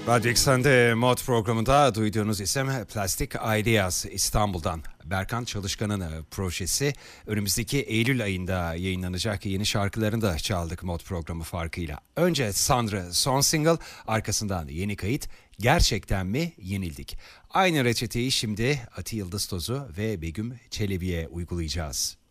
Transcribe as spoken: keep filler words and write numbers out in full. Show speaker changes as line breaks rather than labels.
Radyo Eksen'de Mod programında duyduğunuz isim Plastic Ideas İstanbul'dan. Berkan Çalışkan'ın projesi önümüzdeki Eylül ayında yayınlanacak yeni şarkılarını da çaldık Mod programı farkıyla. Önce Sandra son single, arkasından yeni kayıt Gerçekten mi yenildik? Aynı reçeteyi şimdi Ati Yıldız Tozu ve Begüm Çelebi'ye uygulayacağız.